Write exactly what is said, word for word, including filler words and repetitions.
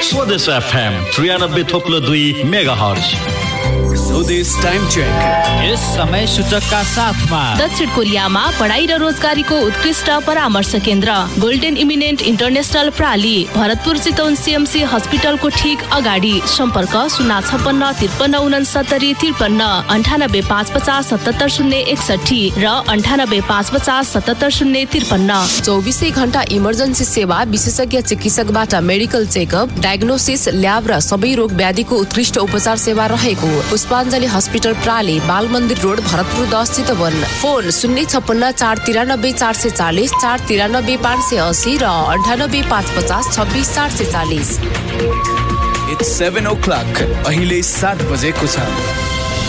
स्वदेश एफएम त्रियानब्बे थोप्लो दुई mega hertz. स्वदेश टाइम चेक। यस समय सूचकका साथमा दक्षिण कोरियामा पढाइ र रोजगारीको उत्कृष्ट परामर्श केन्द्र golden eminent international प्राली, Bharatpur Chitwan CMC हस्पिटलको ठीक अगाडि। सम्पर्क शून्य छप्पन्न त्रिपन्न उनसत्तरी त्रिपन्न अन्ठानब्बे पाँच पचास सतहत्तर शून्य एकसठी र अन्ठानब्बे पाँच पचास सतहत्तर शून्य त्रिपन्न। चौबिसै घण्टा इमर्जेन्सी सेवा, विशेषज्ञ चिकित्सकबाट मेडिकल चेकअप, डायग्नोसिस, ल्याब र सबै रोग व्याधिको उत्कृष्ट उपचार सेवा रहेको पुष्पाञ्जली हस्पिटल प्राली, बाल मन्दिर रोड, भरतपुर दस चितवन। फोन शून्य छप्पन्न चार तिरानब्बे चार सय चालिस, चार तिरानब्बे पाँच सय असी र अन्ठानब्बे पाँच पचास छब्बिस चार सय चालिस। It's seven o'clock. अहिले सात बजेको छ।